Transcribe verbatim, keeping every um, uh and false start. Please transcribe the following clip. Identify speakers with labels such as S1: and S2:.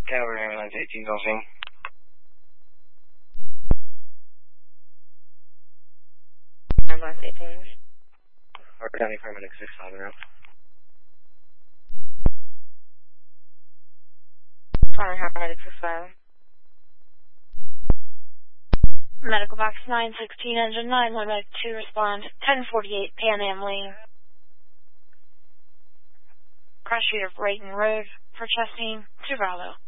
S1: Tower Airlines eighteen Golfing.
S2: Airlines eighteen.
S1: Harbor County Paramedic six five zero.
S2: Sorry, Paramedic six five. Medical box nine sixteen, engine nine, one medic two, respond. ten forty-eight, Pan Am Lane. Crash rate of Rayton Road for Chesney, two Bravo.